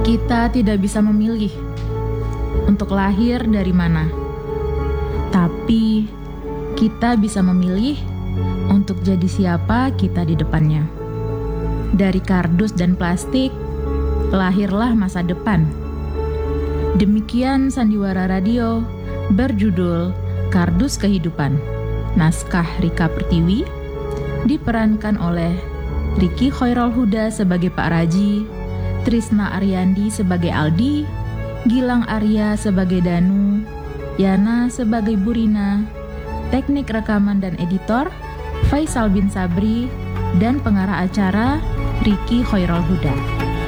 Kita tidak bisa memilih untuk lahir dari mana, tapi kita bisa memilih untuk jadi siapa kita di depannya. Dari kardus dan plastik, lahirlah masa depan. Demikian Sandiwara Radio berjudul Kardus Kehidupan. Naskah Rika Pertiwi, diperankan oleh Ricky Khairul Huda sebagai Pak Raji, Trisna Aryandi sebagai Aldi, Gilang Arya sebagai Danu, Yana sebagai Burina, teknik rekaman dan editor Faisal bin Sabri, dan pengarah acara Ricky Khairul Huda.